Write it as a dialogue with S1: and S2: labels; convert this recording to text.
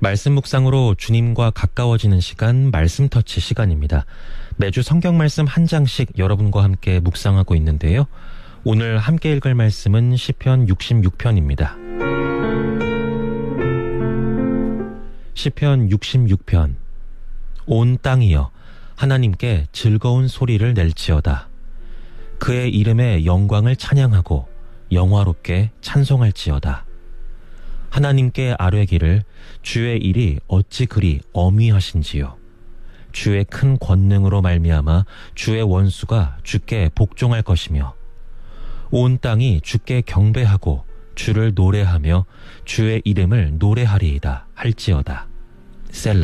S1: 말씀 묵상으로 주님과 가까워지는 시간, 말씀 터치 시간입니다. 매주 성경 말씀 한 장씩 여러분과 함께 묵상하고 있는데요. 오늘 함께 읽을 말씀은 시편 66편입니다. 시편 66편. 온 땅이여 하나님께 즐거운 소리를 낼지어다. 그의 이름의 영광을 찬양하고 영화롭게 찬송할지어다. 하나님께 아뢰기를 주의 일이 어찌 그리 어미하신지요. 주의 큰 권능으로 말미암아 주의 원수가 주께 복종할 것이며 온 땅이 주께 경배하고 주를 노래하며 주의 이름을 노래하리이다 할지어다. 셀라.